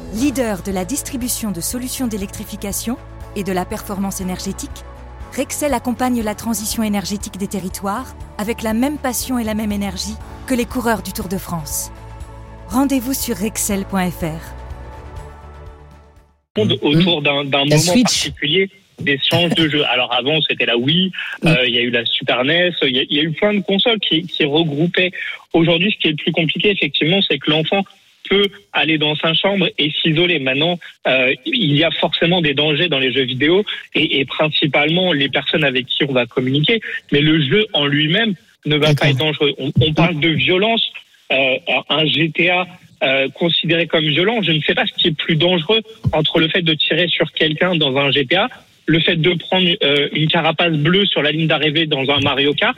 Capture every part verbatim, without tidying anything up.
Leader de la distribution de solutions d'électrification et de la performance énergétique, Rexel accompagne la transition énergétique des territoires avec la même passion et la même énergie que les coureurs du Tour de France. Rendez-vous sur rexel point f r. Autour d'un, d'un moment Switch. particulier d'échange de jeux. Alors avant, c'était la Wii, euh, il y a eu la Super N E S, il y a, il y a eu plein de consoles qui, qui regroupaient. Aujourd'hui, ce qui est le plus compliqué, effectivement, c'est que l'enfant peut aller dans sa chambre et s'isoler. Maintenant, euh, il y a forcément des dangers dans les jeux vidéo et, et principalement les personnes avec qui on va communiquer. Mais le jeu en lui-même ne va D'accord. pas être dangereux. On, on parle de violence. Euh, un G T A euh, considéré comme violent, je ne sais pas ce qui est plus dangereux entre le fait de tirer sur quelqu'un dans un G T A, le fait de prendre euh, une carapace bleue sur la ligne d'arrivée dans un Mario Kart,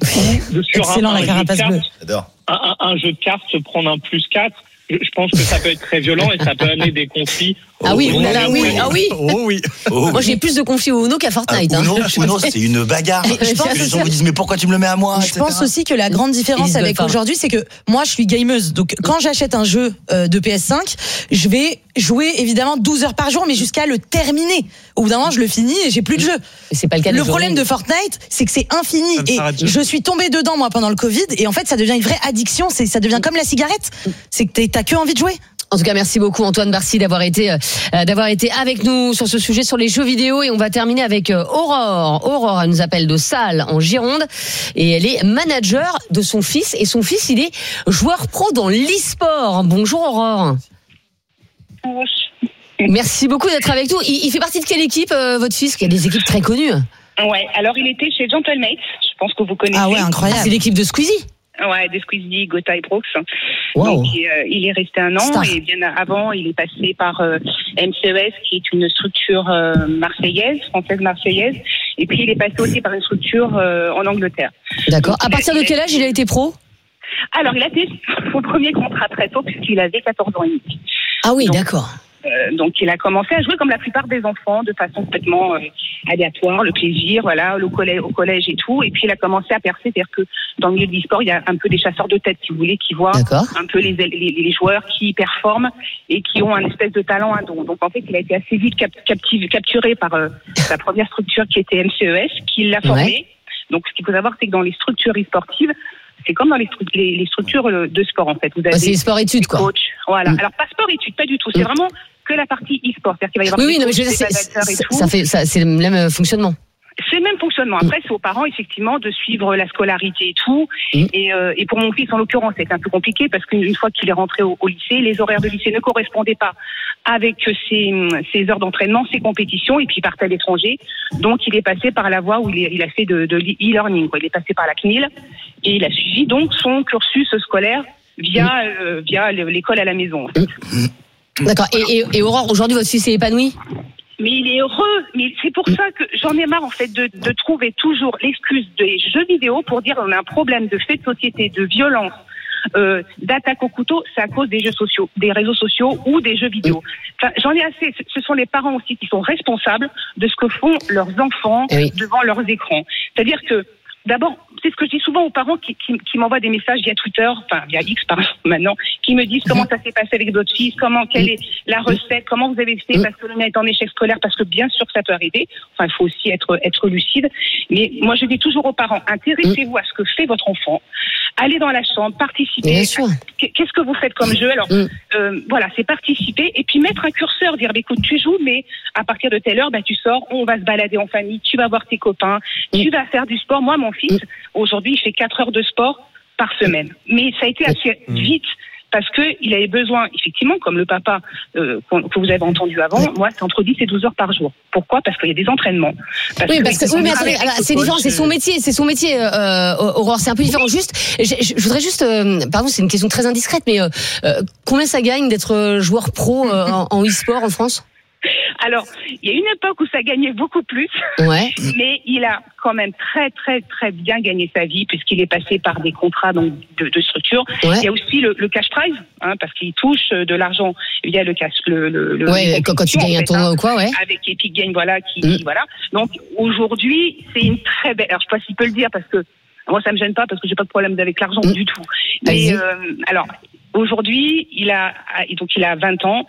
ou de sur Excellent, un, un, la carapace jeu bleue. Un, un, un jeu de cartes, se prendre un plus quatre. Je pense que ça peut être très violent et ça peut amener des conflits. Ah oui, oh, là, oui, ah oui. Oh oui. Oh, moi, j'ai plus de conflits au Uno qu'à Fortnite. Ah, Uno, hein. Uno, c'est une bagarre. Je pense les gens vous disent mais pourquoi tu me le mets à moi Je et cetera. Pense aussi que la grande différence avec aujourd'hui, c'est que moi, je suis gameuse. Donc, quand j'achète un jeu de P S cinq, je vais jouer évidemment douze heures par jour, mais jusqu'à le terminer. Au bout d'un moment, je le finis et j'ai plus de jeu. Et c'est pas le cas. Le problème de Fortnite, c'est que c'est infini. Et je suis tombée dedans moi pendant le Covid, et en fait, ça devient une vraie addiction. C'est, ça devient comme la cigarette. C'est que t'as que envie de jouer. En tout cas, merci beaucoup Antoine Barcy d'avoir été euh, d'avoir été avec nous sur ce sujet sur les jeux vidéo, et on va terminer avec euh, Aurore. Aurore, elle nous appelle de Salles en Gironde et elle est manager de son fils, et son fils, il est joueur pro dans l'e-sport. Bonjour Aurore. Bonjour. Merci beaucoup d'être avec nous. Il, il fait partie de quelle équipe euh, votre fils? Il y a des équipes très connues. Ouais, alors il était chez Gentlemates, je pense que vous connaissez. Ah ouais, incroyable. C'est l'équipe de Squeezie. Ouais, des Squeezie, Gotha et Brooks. Wow. Donc, euh, il est resté un an. Star. Et bien avant, il est passé par euh, M C E S, qui est une structure euh, marseillaise, française marseillaise. Et puis, il est passé aussi par une structure euh, en Angleterre. D'accord. Donc, à partir de quel âge il a été pro? Alors, il a fait son premier contrat très tôt, puisqu'il avait quatorze ans et demi. Ah oui, donc, d'accord. Euh, donc, il a commencé à jouer comme la plupart des enfants, de façon complètement euh, aléatoire, le plaisir, voilà, le collège, au collège et tout. Et puis, il a commencé à percer, c'est-à-dire que dans le milieu de l'e-sport, il y a un peu des chasseurs de tête, si vous voulez, qui voient D'accord. un peu les, les, les joueurs qui performent et qui ont un espèce de talent, un don. Donc, en fait, il a été assez vite cap- captiv- capturé par euh, sa première structure qui était M C E S, qui l'a formé. Ouais. Donc, ce qu'il faut savoir, c'est que dans les structures e-sportives, c'est comme dans les, stru- les, les structures de sport, en fait. Vous avez bah, c'est sport-études, quoi. Coach, voilà. Mm. Alors, pas sport-études, pas du tout. C'est mm. vraiment que la partie e-sport. C'est-à-dire qu'il va y avoir oui, des oui, coachs, non, mais je des sais, et tout. Ça fait, ça, c'est le même fonctionnement. C'est le même fonctionnement. Après, mmh. c'est aux parents, effectivement, de suivre la scolarité et tout. Mmh. Et, euh, et pour mon fils, en l'occurrence, c'était un peu compliqué parce qu'une fois qu'il est rentré au, au lycée, les horaires de lycée ne correspondaient pas avec ses, ses heures d'entraînement, ses compétitions, et puis il partait à l'étranger. Donc, il est passé par la voie où il, est, il a fait de, de e-learning, quoi. Il est passé par la C N I L et il a suivi donc son cursus scolaire via, mmh. euh, via l'école à la maison. En fait. Mmh. D'accord. Et, et, et Aurore, aujourd'hui, votre fils est épanoui ? Mais il est heureux. Mais c'est pour ça que j'en ai marre, en fait, de, de trouver toujours l'excuse des jeux vidéo pour dire on a un problème de fait de société, de violence, euh, d'attaque au couteau. C'est à cause des jeux sociaux, des réseaux sociaux ou des jeux vidéo. Enfin, j'en ai assez. Ce sont les parents aussi qui sont responsables de ce que font leurs enfants oui. devant leurs écrans. C'est-à-dire que, d'abord, c'est ce que je dis souvent aux parents qui, qui, qui m'envoient des messages via Twitter, enfin via X par maintenant, qui me disent comment ça s'est passé avec votre fils, comment, quelle est la recette, comment vous avez fait parce que le mien est en échec scolaire, parce que bien sûr que ça peut arriver. Enfin, il faut aussi être être lucide. Mais moi, je dis toujours aux parents, intéressez-vous à ce que fait votre enfant. Allez dans la chambre, participez. Bien sûr. Qu'est-ce que vous faites comme jeu? Alors, mm. euh, voilà, c'est participer et puis mettre un curseur, dire, bah, écoute, tu joues, mais à partir de telle heure, bah, tu sors, on va se balader en famille, tu vas voir tes copains, mm. tu vas faire du sport. Moi, mon fils, mm. aujourd'hui, il fait quatre heures de sport par semaine. Mais ça a été assez mm. vite. Parce que il avait besoin, effectivement, comme le papa euh, que vous avez entendu avant, oui. moi, c'est entre dix et douze heures par jour. Pourquoi? Parce qu'il y a des entraînements. Parce oui, que parce que, oui, mais attendez, alors, c'est différent, c'est son métier, c'est son métier, euh, Aurore, c'est un peu différent. Oui. Juste, je, je, je voudrais juste, euh, pardon, c'est une question très indiscrète, mais euh, euh, combien ça gagne d'être joueur pro euh, en, en e-sport en France? Alors, il y a une époque où ça gagnait beaucoup plus, ouais. mais il a quand même très, très, très bien gagné sa vie puisqu'il est passé par des contrats donc, de, de structure. Ouais. Il y a aussi le, le cash prize, hein, parce qu'il touche de l'argent via le cash. Le, le, le ouais, quand, quand tu gagnes un tournoi hein, ou quoi, ouais. Avec Epic Games, voilà, qui, mm. qui, voilà. Donc, aujourd'hui, c'est une très belle. Alors, je sais pas s'il peut le dire parce que moi, ça me gêne pas parce que j'ai pas de problème avec l'argent mm. du tout. Mais, euh, alors, aujourd'hui, il a, donc, il a vingt ans.